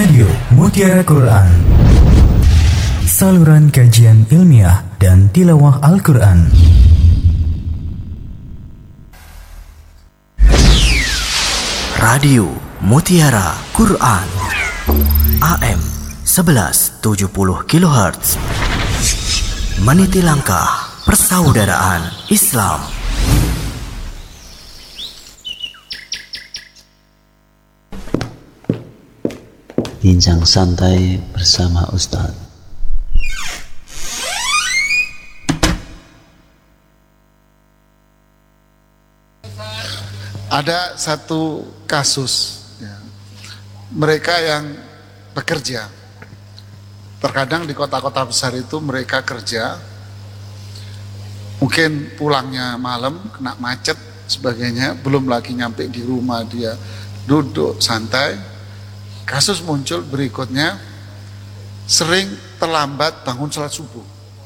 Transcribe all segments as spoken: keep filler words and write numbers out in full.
Radio Mutiara Quran, saluran kajian ilmiah dan tilawah Al-Quran. Radio Mutiara Quran A M sebelas tujuh puluh kilohertz, meniti langkah persaudaraan Islam. Bincang santai bersama Ustaz. Ada satu kasus ya, mereka yang bekerja, terkadang di kota-kota besar itu mereka kerja, mungkin pulangnya malam kena macet sebagainya, belum lagi nyampe di rumah dia duduk santai. Kasus muncul berikutnya, sering terlambat bangun sholat subuh.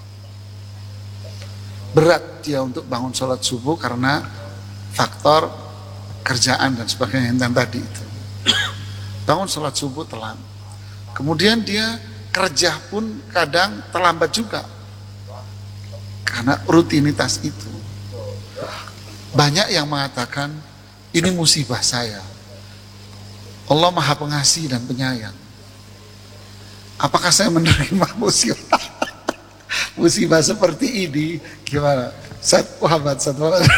Berat dia untuk bangun sholat subuh karena faktor kerjaan dan sebagainya yang tadi itu. Bangun sholat subuh telat. Kemudian dia kerja pun kadang terlambat juga karena rutinitas itu. Banyak yang mengatakan ini musibah saya. Allah Maha Pengasih dan Penyayang. Apakah saya menerima musibah musibah seperti ini? Gimana? Ustaz Muhammad, Ustaz Muhammad.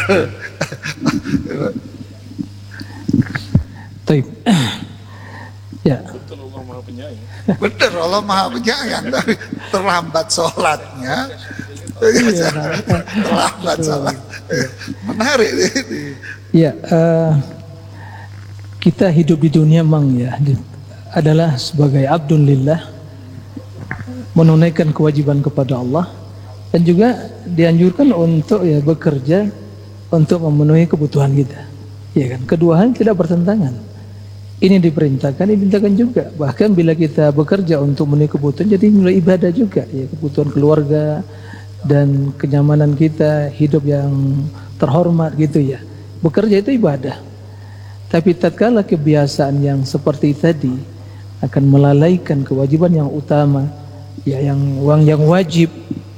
Baik. Ya. Betul, Allah Maha Penyayang. Betul, Allah Maha Penyayang. Tapi terlambat sholatnya. Terlambat sholat. Menarik ini. Ya. Uh, kita hidup di dunia memang ya adalah sebagai abdun lillah, menunaikan kewajiban kepada Allah, dan juga dianjurkan untuk ya bekerja untuk memenuhi kebutuhan kita. Ya kan, kedua hal tidak bertentangan. Ini diperintahkan, dimintakan juga. Bahkan bila kita bekerja untuk memenuhi kebutuhan, jadi mulai ibadah juga. Ya, kebutuhan keluarga dan kenyamanan kita, hidup yang terhormat gitu ya. Bekerja itu ibadah. Tapi tatkala kebiasaan yang seperti tadi akan melalaikan kewajiban yang utama, ya yang uang yang wajib,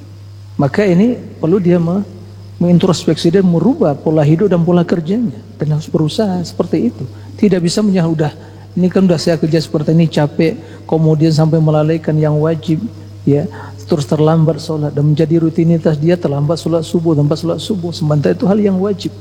maka ini perlu dia mengintrospeksi dan merubah pola hidup dan pola kerjanya, dan harus berusaha seperti itu. Tidak bisa menyah udah ini kan udah saya kerja seperti ini capek, kemudian sampai melalaikan yang wajib, ya terus terlambat sholat dan menjadi rutinitas dia terlambat sholat subuh, terlambat sholat subuh, sementara itu hal yang wajib.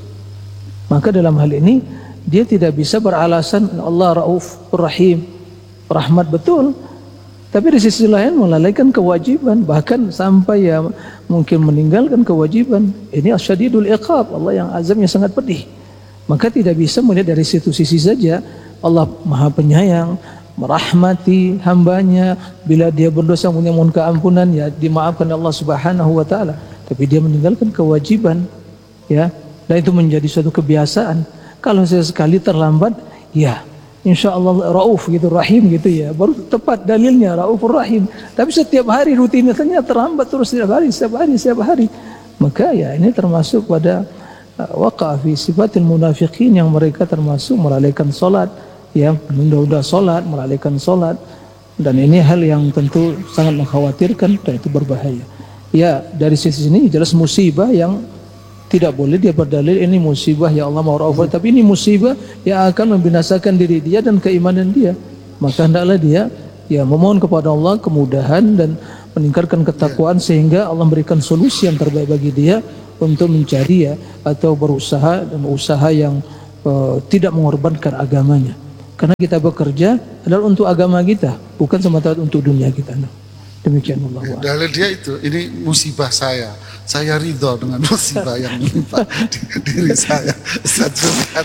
Maka dalam hal ini dia tidak bisa beralasan Allah Rauf Rahim, rahmat betul, tapi di sisi lain melalaikan kewajiban, bahkan sampai ya mungkin meninggalkan kewajiban. Ini asyadidul iqab, Allah yang azabnya sangat pedih. Maka tidak bisa melihat dari situ sisi saja. Allah Maha Penyayang, merahmati hambanya, bila dia berdosa punya mohon keampunan ya dimaafkan Allah Subhanahu wa taala. Tapi dia meninggalkan kewajiban, ya, dan itu menjadi suatu kebiasaan. Kalau saya sekali terlambat, ya insya Allah Rauf gitu, Rahim gitu ya, baru tepat dalilnya Raufur Rahim. Tapi setiap hari rutinitasnya terlambat terus, setiap hari, setiap hari, setiap hari. Maka ya ini termasuk pada uh, waqa fi sifatil munafiqin, yang mereka termasuk melalaikan solat, ya menunda-nunda solat, melalaikan solat, dan ini hal yang tentu sangat mengkhawatirkan dan itu berbahaya. Ya dari sisi ini jelas musibah yang tidak boleh dia berdalil ini musibah ya Allah ma'ruf, tapi ini musibah yang akan membinasakan diri dia dan keimanan dia. Maka hendaklah dia ya memohon kepada Allah kemudahan dan meningkatkan ketakwaan sehingga Allah memberikan solusi yang terbaik bagi dia untuk mencari ya atau berusaha dan usaha yang uh, tidak mengorbankan agamanya. Karena kita bekerja adalah untuk agama kita, bukan semata untuk dunia kita. Nah, demikian Allah. Ya, dalil dia itu, ini musibah saya. Saya ridho dengan musibah yang menimpa diri saya. Ustaz Sufyan,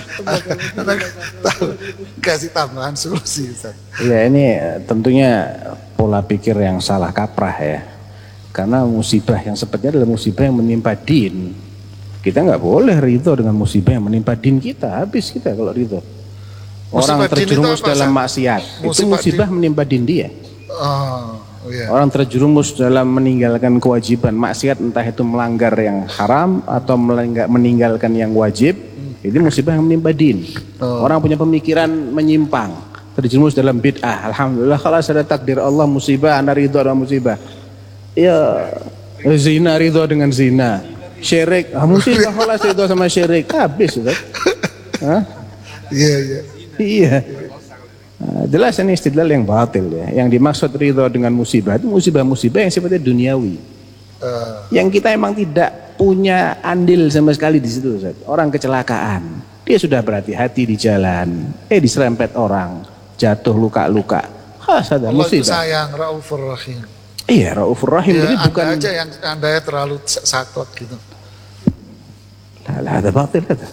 kasih tambahan solusi, Ustaz. Ya ini tentunya pola pikir yang salah kaprah ya. Karena musibah yang sepertinya adalah musibah yang menimpa din. Kita nggak boleh ridho dengan musibah yang menimpa din kita. Habis kita kalau ridho. Orang terjerumus dalam maksiat, itu musibah menimpa din dia. Oh. Oh, iya. Orang terjerumus dalam meninggalkan kewajiban maksiat, entah itu melanggar yang haram atau meninggalkan yang wajib, hmm. Ini musibah yang menimpa din. Oh. Orang punya pemikiran menyimpang, terjerumus dalam bid'ah. Alhamdulillah kalau ada takdir Allah musibah, anda ridho dengan musibah. Ya zina ridho dengan zina, syirik, ah, musibah kalau ridho sama syirik, habis Ustaz. Hah? Iya, iya. Iya. Nah, jelas ini istidlal yang batil ya. Yang dimaksud ridho dengan musibah itu musibah-musibah yang sifatnya duniawi. Uh, Yang kita emang tidak punya andil sama sekali di situ, Ustaz. Orang kecelakaan, dia sudah berhati-hati di jalan, eh diserempet orang, jatuh luka-luka. Khas ada Allah itu musibah. sayang, Raufur Rahim. Iya, Raufur Rahim. Ya, Jadi anda bukan aja yang anda terlalu sakot gitu. lah, lah ada batil kata.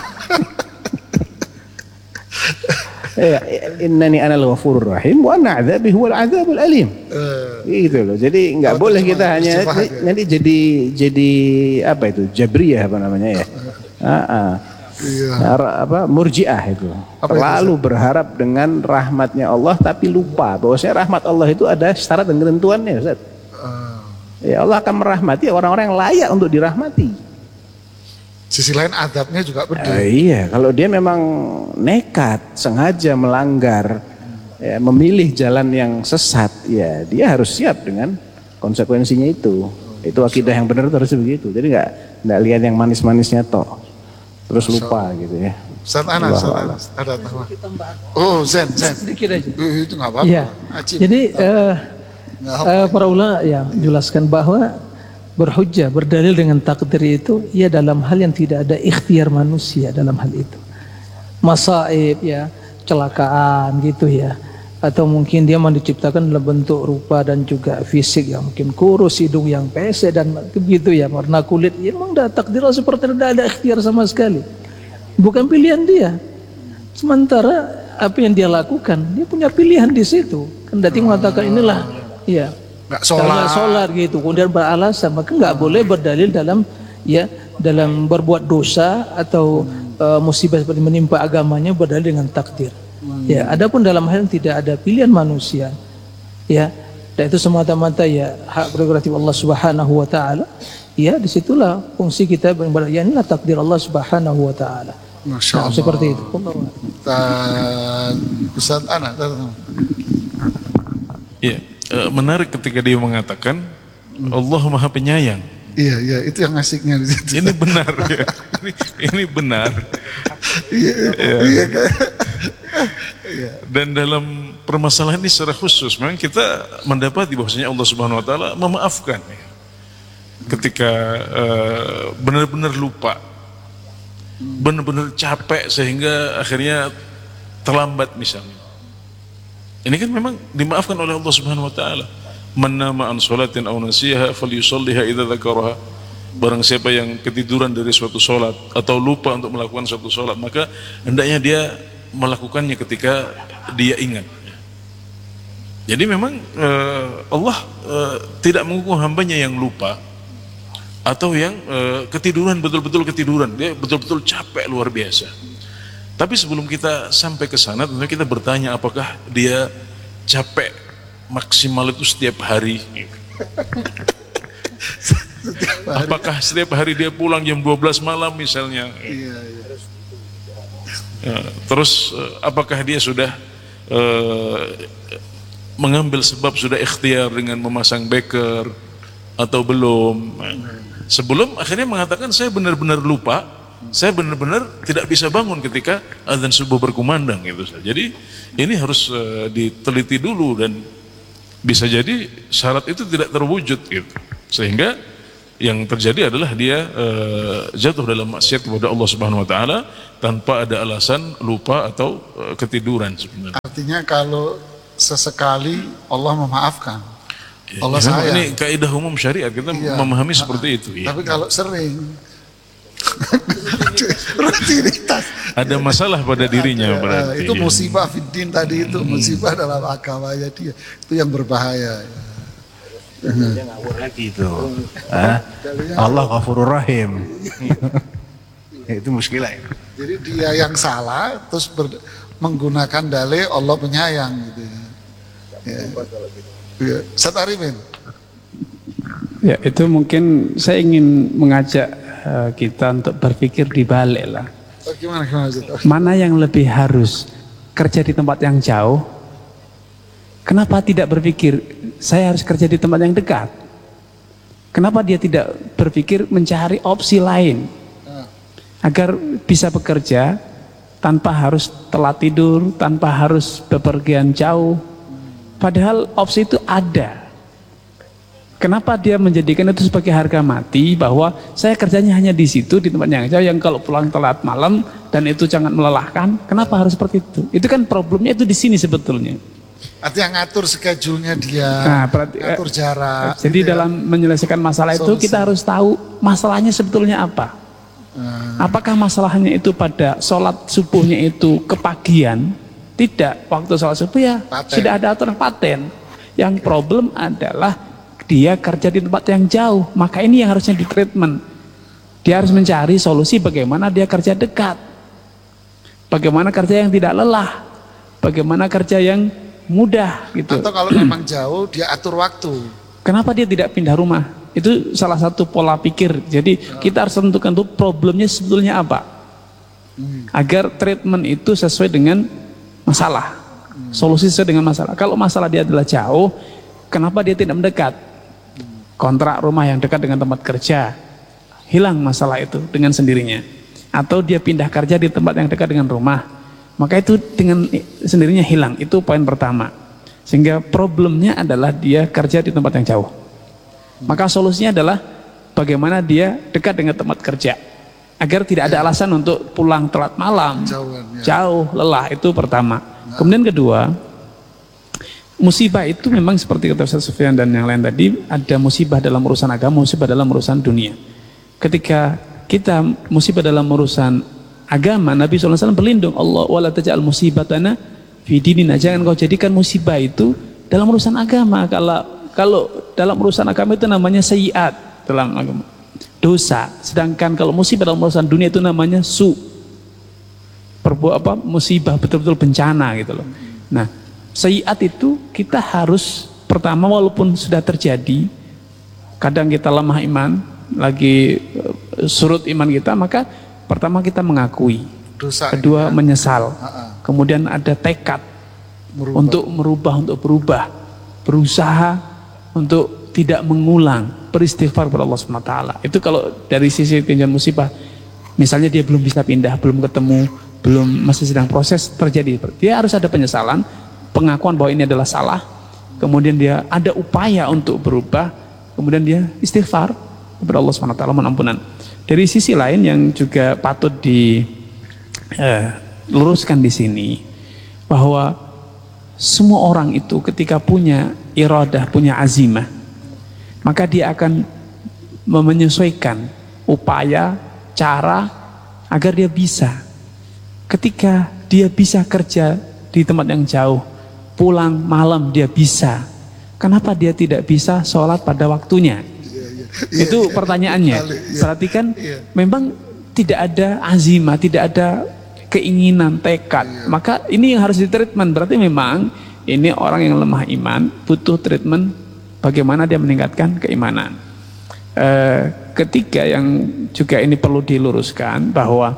Ya, innani anal ghafurur rahim wa anna 'adzabi huwal 'adzabul alim. Uh, Gitu loh. Jadi nggak Oh, boleh cuma kita hanya istifah nanti, ya. nanti jadi jadi apa itu? Jabriyah apa namanya ya? Ah, ah. iya. Nah, apa murjiah itu. Apa itu, Terlalu berharap dengan rahmatnya Allah tapi lupa bahwasanya rahmat Allah itu ada syarat dan ketentuannya, Ustaz. Uh, Ya Allah akan merahmati orang-orang yang layak untuk dirahmati. sisi lain adabnya juga pedih. Eh, iya, kalau dia memang nekat, sengaja melanggar, ya, memilih jalan yang sesat, ya dia harus siap dengan konsekuensinya itu. Itu akidah yang benar harus begitu. Jadi nggak nggak lihat yang manis-manisnya toh, terus lupa gitu ya. Ustaz Anas, Ustaz Anas, ada tambah. Oh, Zen, Zen. Sedikit aja. Eh, itu nggak apa-apa. Ya. Ajib. Jadi eh, Nggak apa. eh, para ulama ya menjelaskan bahwa berhujjah, berdalil dengan takdir itu ia dalam hal yang tidak ada ikhtiar manusia dalam hal itu. Masaib ya, celakaan gitu ya. Atau mungkin dia mau diciptakan dalam bentuk rupa dan juga fisik yang mungkin kurus, hidung yang pesek dan begitu ya, warna kulit. Ya, memang dah takdir Allah seperti tidak ada ikhtiar sama sekali. Bukan pilihan dia. Sementara apa yang dia lakukan, dia punya pilihan di situ. Kendati mengatakan inilah ya Nggak kalau nggak sholat. sholat gitu, kemudian beralasan, maka nggak boleh berdalil dalam ya dalam berbuat dosa atau uh, musibah seperti menimpa agamanya berdalil dengan takdir. Ya, adapun dalam hal yang tidak ada pilihan manusia, ya, dan itu semata-mata ya hak prerogatif Allah Subhanahu Wa Taala. Ya, disitulah fungsi kita beribadah. Ya, inilah takdir Allah Subhanahu Wa Taala. Masya Nah, Allah. seperti itu. Dan Ustaz Anas, Ya, eh, menarik ketika dia mengatakan Allah Maha Penyayang. iya, iya, itu yang asiknya di situ. Ini benar ya. Ini, ini benar. Iya, iya, kan? Dan dalam permasalahan ini secara khusus memang kita mendapati bahwasanya Allah Subhanahu wa taala memaafkan ya. Ketika eh, benar-benar lupa, benar-benar capek sehingga akhirnya terlambat misalnya. Ini kan memang dimaafkan oleh Allah Subhanahu wa taala. Man nama an salatin aw nasiha falyusalliha idza dzakaraha. Barang siapa yang ketiduran dari suatu salat atau lupa untuk melakukan suatu salat, maka hendaknya dia melakukannya ketika dia ingat. Jadi memang uh, Allah uh, tidak menghukum hambanya yang lupa atau yang uh, ketiduran, betul-betul ketiduran, dia betul-betul capek luar biasa. Tapi sebelum kita sampai ke sana, tentunya kita bertanya apakah dia capek maksimal itu setiap hari. Apakah setiap hari dia pulang jam dua belas malam misalnya. Iya, iya. Ya, terus apakah dia sudah uh, mengambil sebab sudah ikhtiar dengan memasang beker atau belum. Sebelum akhirnya mengatakan saya benar-benar lupa, saya benar-benar tidak bisa bangun ketika azan subuh berkumandang gitu. Jadi ini harus uh, diteliti dulu dan bisa jadi syarat itu tidak terwujud gitu. Sehingga yang terjadi adalah dia uh, jatuh dalam maksiat kepada Allah Subhanahu wa taala tanpa ada alasan lupa atau uh, ketiduran sebenarnya. Artinya kalau sesekali Allah memaafkan, Allah Ya, sayang. ini kaidah umum syariat kita Iya. memahami seperti itu. Ya. Tapi kalau sering rutinitas Ada masalah pada dirinya Ada, berarti. itu ya. musibah fiddin tadi itu musibah dalam agamanya dia, itu yang berbahaya. Dia ngawur lagi itu. Ah, Allah Ghafurur Rahim. Itu muskilah itu. Jadi dia yang salah terus ber- menggunakan dalih Allah penyayang gitu. Ya. Ya. Ustaz Arifin. Ya, itu mungkin saya ingin mengajak uh, kita untuk berpikir di balik lah. Oh, gimana gimana Ustaz? Mana yang lebih harus kerja di tempat yang jauh Kenapa tidak berpikir saya harus kerja di tempat yang dekat? Kenapa dia tidak berpikir mencari opsi lain agar bisa bekerja tanpa harus telat tidur, tanpa harus bepergian jauh? Padahal opsi itu ada. Kenapa dia menjadikan itu sebagai harga mati, bahwa saya kerjanya hanya di situ, di tempat yang jauh, yang kalau pulang telat malam dan itu sangat melelahkan? Kenapa harus seperti itu? Itu kan problemnya itu di sini sebetulnya. Artinya ngatur schedule-nya dia, Nah, berarti, ngatur jarak. Jadi gitu ya. dalam menyelesaikan masalah itu Solusi. kita harus tahu masalahnya sebetulnya apa. Hmm. Apakah masalahnya itu pada sholat subuhnya itu kepagian? Tidak, waktu sholat subuh ya Paten. sudah ada aturan paten. Yang problem adalah dia kerja di tempat yang jauh, maka ini yang harusnya di treatment. Dia harus mencari solusi bagaimana dia kerja dekat, bagaimana kerja yang tidak lelah, bagaimana kerja yang mudah gitu. Atau kalau memang jauh dia atur waktu. Kenapa dia tidak pindah rumah? Itu salah satu pola pikir. Jadi kita harus tentukan tuh problemnya sebetulnya apa, agar treatment itu sesuai dengan masalah, solusi sesuai dengan masalah. Kalau masalah dia adalah jauh, kenapa dia tidak mendekat? Kontrak rumah yang dekat dengan tempat kerja, hilang masalah itu dengan sendirinya. Atau dia pindah kerja di tempat yang dekat dengan rumah, maka itu dengan sendirinya hilang. Itu poin pertama. Sehingga problemnya adalah dia kerja di tempat yang jauh. Maka solusinya adalah bagaimana dia dekat dengan tempat kerja, agar tidak ada alasan untuk pulang telat malam, Jauhan, ya. jauh, lelah. Itu pertama. Kemudian kedua, musibah itu memang seperti kata Ustaz Sufyan dan yang lain tadi, ada musibah dalam urusan agama, musibah dalam urusan dunia. Ketika kita musibah dalam urusan agama, Nabi shallallahu alaihi wasallam berlindung, Allah wala taj'al musibatana fi dinina, jangan kau jadikan musibah itu dalam urusan agama. Kalau kalau dalam urusan agama itu namanya sayyiat dalam agama, dosa. Sedangkan kalau musibah dalam urusan dunia itu namanya su, perbuat apa, musibah, betul-betul bencana gitu loh. Nah, sayyiat itu kita harus pertama, walaupun sudah terjadi, kadang kita lemah iman, lagi surut iman kita, maka pertama kita mengakui, Dosa, kedua ya. menyesal, Ha-ha. kemudian ada tekad Merubah. untuk merubah, untuk berubah, berusaha untuk tidak mengulang, beristighfar kepada Allah subhanahu wa taala. Itu kalau dari sisi tinjauan musibah, misalnya dia belum bisa pindah, belum ketemu, belum, masih sedang proses terjadi, dia harus ada penyesalan, pengakuan bahwa ini adalah salah, kemudian dia ada upaya untuk berubah, kemudian dia istighfar kepada Allah subhanahu wa taala, mohon ampunan. Dari sisi lain yang juga patut diluruskan di sini, bahwa semua orang itu ketika punya iradah, punya azimah, maka dia akan menyesuaikan upaya, cara agar dia bisa. Ketika dia bisa kerja di tempat yang jauh, pulang malam dia bisa. Kenapa dia tidak bisa sholat pada waktunya? Iya, Itu iya. pertanyaannya. Iya. Berarti kan Iya. memang tidak ada azimah, tidak ada keinginan, tekad. Iya. Maka ini yang harus ditreatment. Berarti memang ini orang yang lemah iman, butuh treatment bagaimana dia meningkatkan keimanan. Eh, ketiga yang juga ini perlu diluruskan, bahwa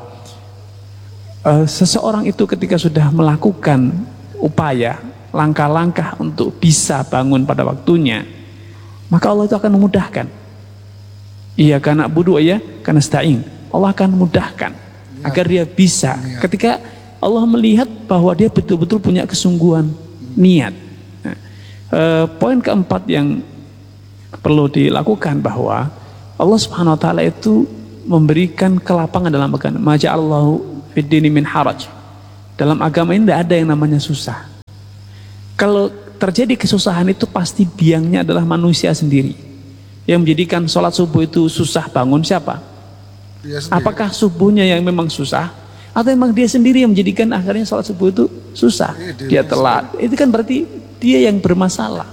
eh, seseorang itu ketika sudah melakukan upaya, langkah-langkah untuk bisa bangun pada waktunya, maka Allah itu akan memudahkan. Iya, karena budu ya, karena stain. Allah akan memudahkan agar dia bisa. Ketika Allah melihat bahwa dia betul-betul punya kesungguhan niat. Nah, eh, poin keempat yang perlu dilakukan, bahwa Allah subhanahu wa ta'ala itu memberikan kelapangan dalam agama. Maja'allahu fid dini min haraj. Dalam agama ini tidak ada yang namanya susah. Kalau terjadi kesusahan itu pasti biangnya adalah manusia sendiri. Yang menjadikan sholat subuh itu susah bangun siapa? Dia sendiri. Apakah subuhnya yang memang susah, atau memang dia sendiri yang menjadikan akhirnya sholat subuh itu susah? Iya, dia Dia telat. Itu kan berarti dia yang bermasalah,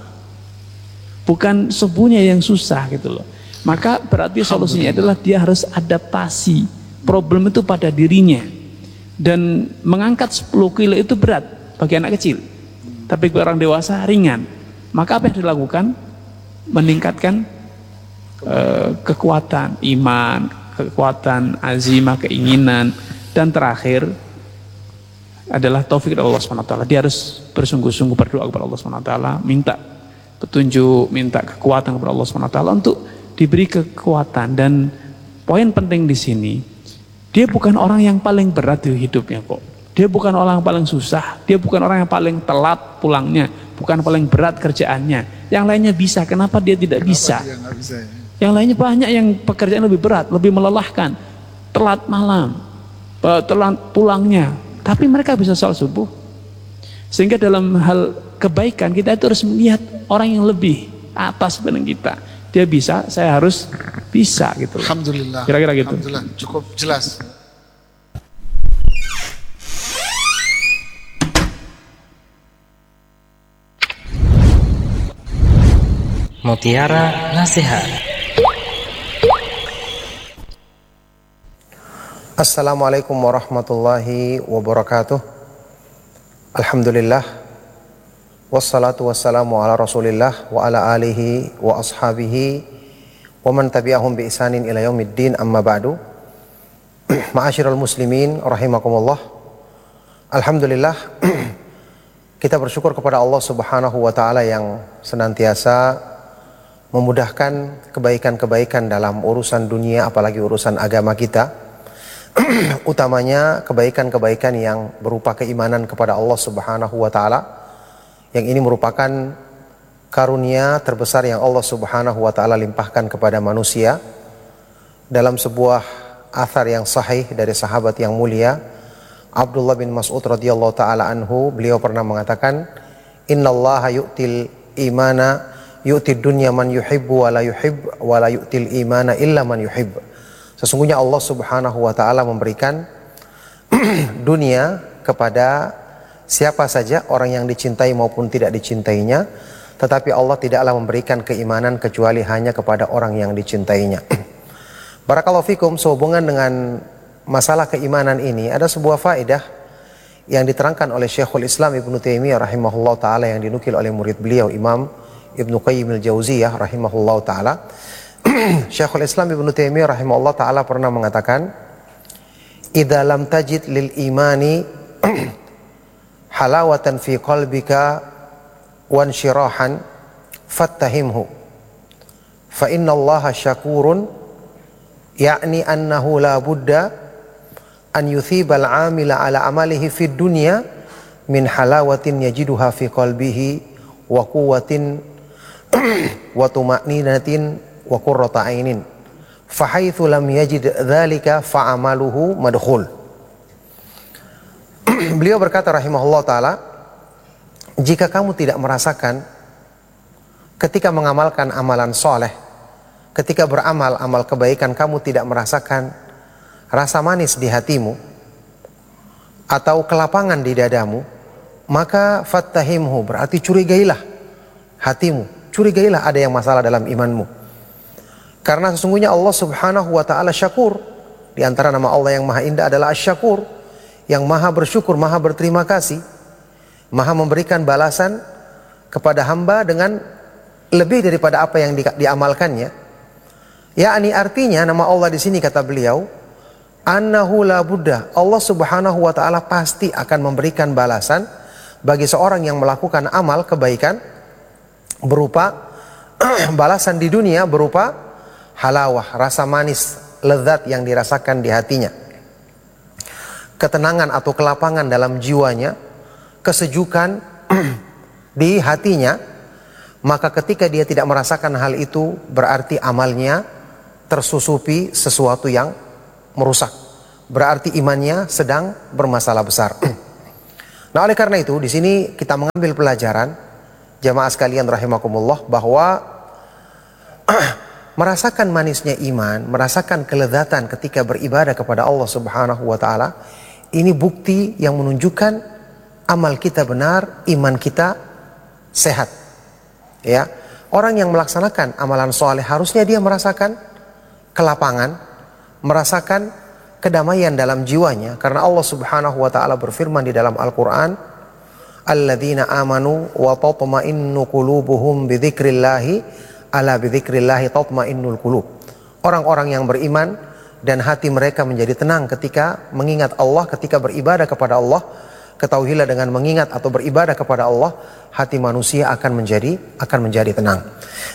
bukan subuhnya yang susah gitu loh. Maka berarti solusinya adalah dia harus adaptasi problem itu pada dirinya. Dan mengangkat sepuluh kilo itu berat bagi anak kecil, tapi bagi orang dewasa ringan. Maka apa yang dilakukan? Meningkatkan Uh, kekuatan iman, kekuatan azimah, keinginan, dan terakhir adalah taufik dari Allah subhanahu wa taala. Dia harus bersungguh-sungguh berdoa kepada Allah subhanahu wa taala, minta petunjuk, minta kekuatan kepada Allah subhanahu wa taala untuk diberi kekuatan. Dan poin penting di sini, dia bukan orang yang paling berat di hidupnya kok. Dia bukan orang yang paling susah, dia bukan orang yang paling telat pulangnya, bukan paling berat kerjaannya. Yang lainnya bisa, kenapa dia tidak Kenapa bisa? dia nggak bisa ya? Yang lainnya banyak yang pekerjaan lebih berat, lebih melelahkan, telat malam, telat pulangnya, tapi mereka bisa salat subuh. Sehingga dalam hal kebaikan kita itu harus melihat orang yang lebih atas dibanding kita. Dia bisa, saya harus bisa gitu. Alhamdulillah. Kira-kira gitu. Alhamdulillah, cukup jelas. Mutiara Nasihat. Assalamualaikum warahmatullahi wabarakatuh. Alhamdulillah, wassalatu wassalamu ala rasulillah wa ala alihi wa ashabihi wa man tabi'ahum bi ihsanin ila yaumiddin, amma ba'du. Ma'asyiral muslimin rahimakumullah. Alhamdulillah, kita bersyukur kepada Allah subhanahu wa ta'ala yang senantiasa memudahkan kebaikan-kebaikan dalam urusan dunia, apalagi urusan agama kita. Utamanya kebaikan-kebaikan yang berupa keimanan kepada Allah subhanahu wa ta'ala, yang ini merupakan karunia terbesar yang Allah subhanahu wa ta'ala limpahkan kepada manusia. Dalam sebuah athar yang sahih dari sahabat yang mulia Abdullah bin Mas'ud radhiyallahu ta'ala anhu, beliau pernah mengatakan, innallaha yu'til imana yu'tid dunya man yuhibbu wa la yuhibb wa la yu'til imana illa man yuhibb. Sesungguhnya Allah subhanahu wa ta'ala memberikan dunia kepada siapa saja, orang yang dicintai maupun tidak dicintainya. Tetapi Allah tidaklah memberikan keimanan kecuali hanya kepada orang yang dicintainya. Barakallahu fikum. Sehubungan dengan masalah keimanan ini, ada sebuah faedah yang diterangkan oleh Syekhul Islam Ibnu Taimiyah rahimahullah ta'ala, yang dinukil oleh murid beliau Imam Ibnu Qayyim al-Jauziyah rahimahullah ta'ala. Syekhul Islam Ibnu Taimiyah rahimahullah ta'ala pernah mengatakan, idza lam tajid lil imani halawatan fi qalbika wanshirahan fattahimhu fa inna allaha syakurun, yakni annahu la budda an yuthibal amila ala amalihi fid dunya min halawatin yajiduha fi qalbihi wa quwwatin wa tuma'ninatin wa qurrata ainin fa haitsu lam yajid dzalika fa amaluhu madkhul. Beliau berkata rahimahullah ta'ala, jika kamu tidak merasakan ketika mengamalkan amalan soleh, ketika beramal amal kebaikan, kamu tidak merasakan rasa manis di hatimu atau kelapangan di dadamu, maka fattahimhu, berarti curigailah hatimu, curigailah ada yang masalah dalam imanmu. Karena sesungguhnya Allah subhanahu wa ta'ala syakur. Di antara nama Allah yang maha indah adalah Asy-Syakur, yang maha bersyukur, maha berterima kasih, maha memberikan balasan kepada hamba dengan lebih daripada apa yang di, diamalkannya. Yakni artinya nama Allah di sini, kata beliau, annahu la budda, Allah subhanahu wa ta'ala pasti akan memberikan balasan bagi seorang yang melakukan amal kebaikan berupa balasan di dunia berupa halawah, rasa manis, lezat yang dirasakan di hatinya, ketenangan atau kelapangan dalam jiwanya, kesejukan di hatinya. Maka ketika dia tidak merasakan hal itu, berarti amalnya tersusupi sesuatu yang merusak, berarti imannya sedang bermasalah besar. Nah, oleh karena itu di sini kita mengambil pelajaran, jamaah sekalian rahimakumullah, bahwa merasakan manisnya iman, merasakan kelezatan ketika beribadah kepada Allah subhanahu wa ta'ala, ini bukti yang menunjukkan amal kita benar, iman kita sehat. Ya, orang yang melaksanakan amalan soleh harusnya dia merasakan kelapangan, merasakan kedamaian dalam jiwanya, karena Allah subhanahu wa ta'ala berfirman di dalam Al-Quran, alladzina amanu wa tatma'innu qulubuhum bidzikrillahi ala bidzikrillahi tatma'innul qulub. Orang-orang yang beriman dan hati mereka menjadi tenang ketika mengingat Allah, ketika beribadah kepada Allah, Ketahuilah dengan mengingat atau beribadah kepada Allah, hati manusia akan menjadi akan menjadi tenang.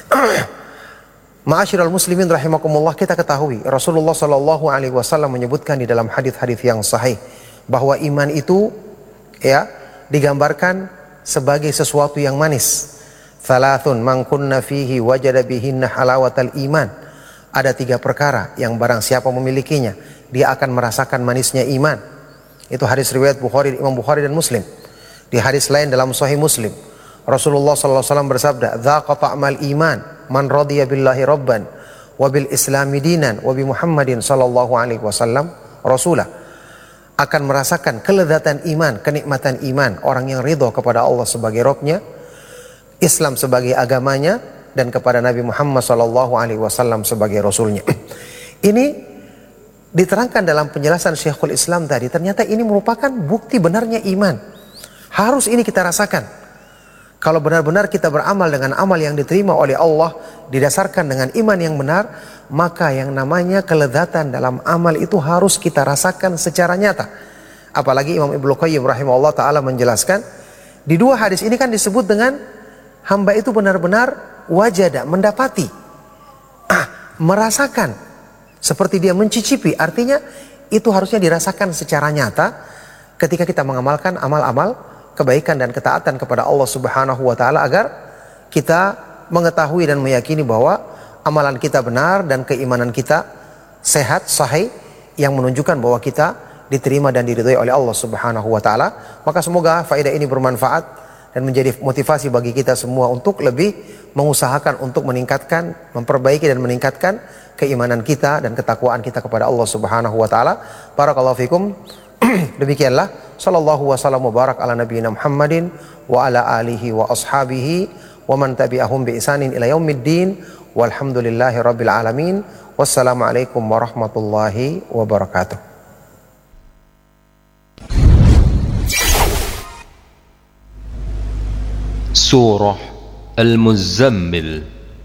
Ma'asyiral muslimin rahimakumullah, kita ketahui Rasulullah Shallallahu Alaihi Wasallam menyebutkan di dalam hadis-hadis yang sahih bahwa iman itu ya digambarkan sebagai sesuatu yang manis. Thalathun man kunna fihi wajada bihinna halawatal iman. Ada tiga perkara yang barang siapa memilikinya, dia akan merasakan manisnya iman. Itu hadis riwayat Bukhari, Imam Bukhari dan Muslim. Di hadis lain dalam Sahih Muslim, Rasulullah sallallahu alaihi wasallam bersabda, "Dzaqa ta'mal iman man radiya billahi rabban wa bil islami dinan wa bi Muhammadin sallallahu alaihi wasallam rasulah." Akan merasakan kelezatan iman, kenikmatan iman orang yang ridho kepada Allah sebagai Rabb-nya, Islam sebagai agamanya, dan kepada Nabi Muhammad sallallahu alaihi wasallam sebagai Rasulnya. Ini diterangkan dalam penjelasan Syekhul Islam tadi. Ternyata ini merupakan bukti benarnya iman. Harus ini kita rasakan. Kalau benar-benar kita beramal dengan amal yang diterima oleh Allah, didasarkan dengan iman yang benar, maka yang namanya kelezatan dalam amal itu harus kita rasakan secara nyata. Apalagi Imam Ibnu Qayyim rahimahullah ta'ala menjelaskan, di dua hadis ini kan disebut dengan hamba itu benar-benar wajada, mendapati, ah, merasakan, seperti dia mencicipi. Artinya itu harusnya dirasakan secara nyata ketika kita mengamalkan amal-amal kebaikan dan ketaatan kepada Allah Subhanahu wa taala, agar kita mengetahui dan meyakini bahwa amalan kita benar dan keimanan kita sehat, sahih, yang menunjukkan bahwa kita diterima dan diridhai oleh Allah Subhanahu wa taala. Maka semoga faedah ini bermanfaat dan menjadi motivasi bagi kita semua untuk lebih mengusahakan untuk meningkatkan, memperbaiki dan meningkatkan keimanan kita dan ketakwaan kita kepada Allah Subhanahu wa taala. Barakallahu fikum. Demikianlah, sallallahu wasallam wa barak ala nabiyina Muhammadin wa ala alihi wa ashabihi wa man tabi'ahum bi ihsanin ila yaumiddin, walhamdulillahi rabbil alamin. Wassalamualaikum warahmatullahi wabarakatuh. Surah Al-Muzammil.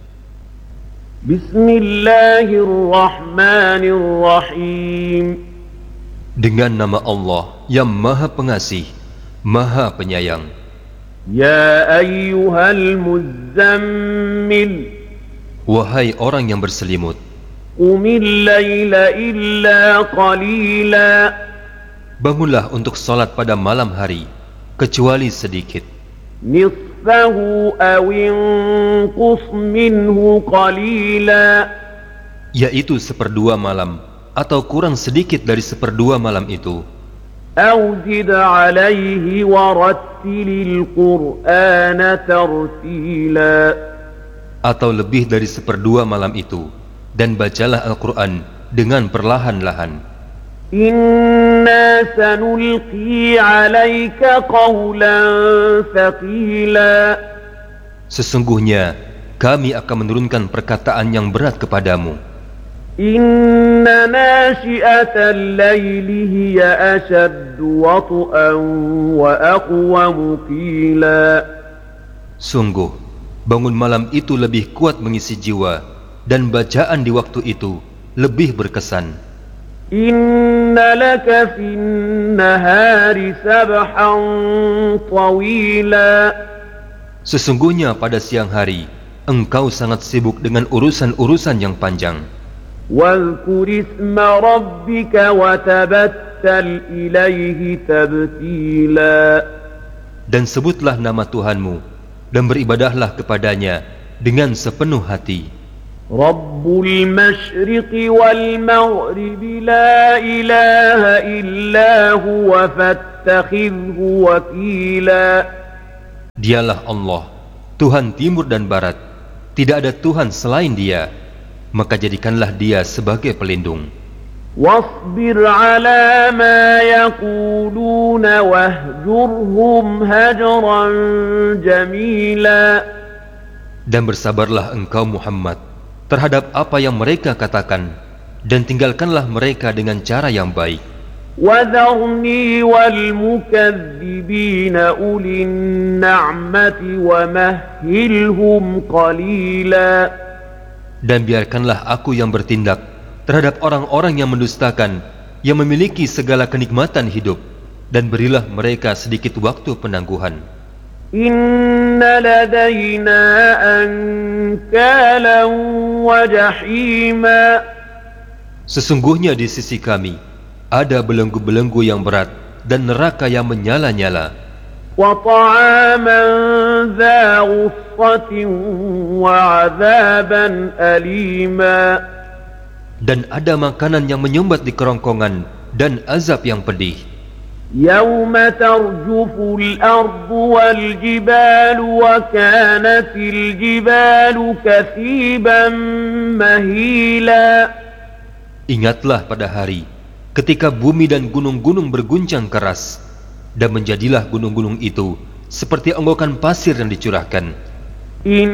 Bismillahirrahmanirrahim. Dengan nama Allah yang Maha Pengasih, Maha Penyayang. Ya ayyuhal muzammil. Wahai orang yang berselimut. Qumil laila illa qalila. Bangunlah untuk salat pada malam hari, kecuali sedikit. Nisfahu aw inqus minhu qalila. Yaitu seperdua malam atau kurang sedikit dari seperdua malam itu. Aw zid alaihi warattilil qur'ana tartila. Atau lebih dari seperdua malam itu, dan bacalah Al-Quran dengan perlahan-lahan. Inna sanulqi alaika qawlan thaqila. Sesungguhnya kami akan menurunkan perkataan yang berat kepadamu. Inna nashi'atal layli hiya ashaddu wat'an wa aqwamu qila. Sungguh bangun malam itu lebih kuat mengisi jiwa, dan bacaan di waktu itu lebih berkesan. Inna laka fin nahari sabhan tawila. Sesungguhnya pada siang hari engkau sangat sibuk dengan urusan-urusan yang panjang. Wadhkur isma rabbika wa tabattal ilaihi tabtila. Dan sebutlah nama Tuhanmu dan beribadahlah kepadanya dengan sepenuh hati. Rabbul masyriqi wal maghribi la ilaha illa huwa fattakhidhu wakila. Dialah Allah, Tuhan timur dan barat, tidak ada Tuhan selain Dia, maka jadikanlah Dia sebagai pelindung. Wasbir ala ma yaquluna wahjurhum hajran jamila. Dan bersabarlah engkau Muhammad terhadap apa yang mereka katakan, dan tinggalkanlah mereka dengan cara yang baik. وَذَرْنِي وَالْمُكَذِّبِينَ أُولِي النَّعْمَةِ وَمَهِّلْهُمْ قَلِيلًا. Dan biarkanlah aku yang bertindak terhadap orang-orang yang mendustakan, yang memiliki segala kenikmatan hidup, dan berilah mereka sedikit waktu penangguhan. Inna ladaina ankalan wa jahima. Sesungguhnya di sisi kami ada belenggu-belenggu yang berat dan neraka yang menyala-nyala. Wa ta'aman dha ghussatin wa 'adzaban alima. Dan ada makanan yang menyumbat di kerongkongan dan azab yang pedih. Yawma tarjuful ardu wal jibalu wa kanatil jibalu kathiban mahila. Ingatlah pada hari ketika bumi dan gunung-gunung berguncang keras, dan menjadilah gunung-gunung itu seperti onggokan pasir yang dicurahkan. In